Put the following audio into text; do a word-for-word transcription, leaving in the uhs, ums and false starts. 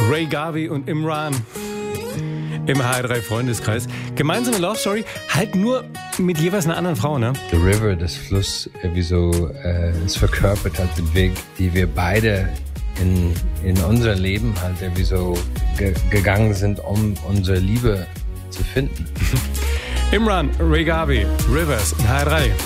Ray Garvey und Imran im H drei Freundeskreis. Gemeinsame Love Story, halt nur mit jeweils einer anderen Frau, ne? The River, das Fluss, wie so, äh, es verkörpert hat den Weg, die wir beide in, in unser Leben halt irgendwie so ge- gegangen sind, um unsere Liebe zu finden. Imran, Ray Garvey, Rivers in H drei.